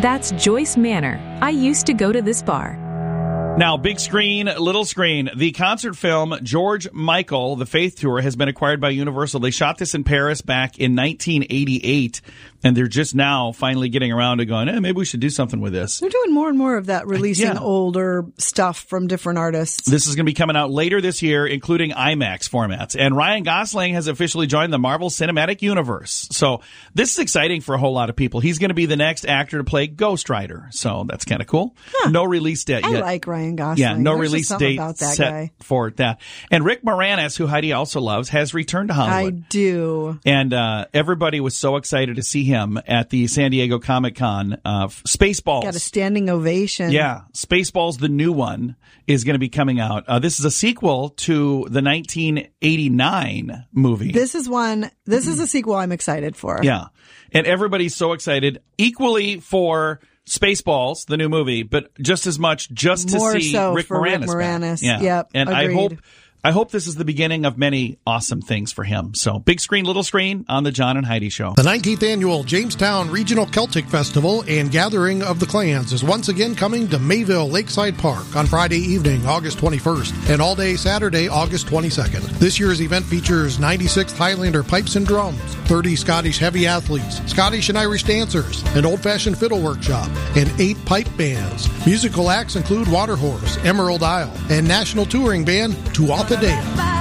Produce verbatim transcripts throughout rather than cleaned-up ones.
That's Joyce Manor. I used to go to this bar. Now, big screen, little screen. The concert film George Michael, The Faith Tour, has been acquired by Universal. They shot this in Paris back in nineteen eighty-eight, and they're just now finally getting around to going, eh, maybe we should do something with this. They're doing more and more of that, releasing Yeah. older stuff from different artists. This is going to be coming out later this year, including IMAX formats. And Ryan Gosling has officially joined the Marvel Cinematic Universe. So this is exciting for a whole lot of people. He's going to be the next actor to play Ghost Rider. So that's kind of cool. Huh. No release date I yet. like Ryan Gosling. Yeah, no There's release just something date about that set guy. for that. And Rick Moranis, who Heidi also loves, has returned to I Hollywood. do. And uh, everybody was so excited to see him at the San Diego Comic-Con. Uh, Spaceballs. Got a standing ovation. Yeah, Spaceballs, the new one, is going to be coming out. Uh, this is a sequel to the nineteen eighty-nine movie. This is one, this is a sequel I'm excited for. Yeah. And everybody's so excited, equally for Spaceballs, the new movie, but just as much just to More see so Rick for Rick Moranis. Moranis. Back. Yeah. Yep, And I agreed. hope I hope this is the beginning of many awesome things for him. So big screen, little screen on the John and Heidi Show. The nineteenth Annual Jamestown Regional Celtic Festival and Gathering of the Clans is once again coming to Mayville Lakeside Park on Friday evening, August twenty-first, and all day Saturday, August twenty-second. This year's event features ninety-sixth Highlander pipes and drums, thirty Scottish heavy athletes, Scottish and Irish dancers, an old-fashioned fiddle workshop, and eight pipe bands. Musical acts include Waterhorse, Emerald Isle, and national touring band Tuatha Dea.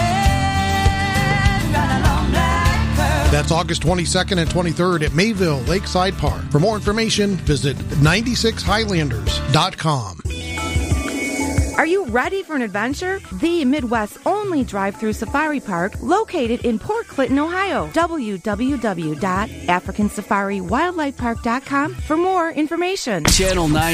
That's August twenty-second and twenty-third at Mayville Lakeside Park. For more information, visit ninety-six highlanders dot com. Are you ready for an adventure? The Midwest's only drive-through safari park located in Port Clinton, Ohio. w w w dot african safari wildlife park dot com for more information. Channel nine